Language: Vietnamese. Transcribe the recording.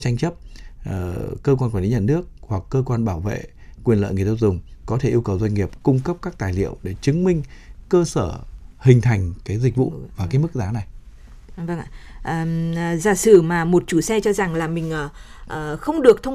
tranh chấp, cơ quan quản lý nhà nước hoặc cơ quan bảo vệ quyền lợi người tiêu dùng có thể yêu cầu doanh nghiệp cung cấp các tài liệu để chứng minh cơ sở hình thành cái dịch vụ và cái mức giá này. Vâng ạ. Giả sử mà một chủ xe cho rằng là mình không được thông